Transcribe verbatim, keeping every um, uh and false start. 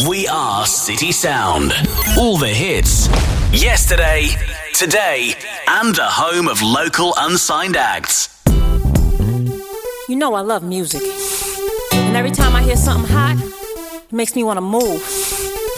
We are City Sound. All the hits. Yesterday, today, and the home of local unsigned acts. You know I love music. And every time I hear something hot, it makes me want to move.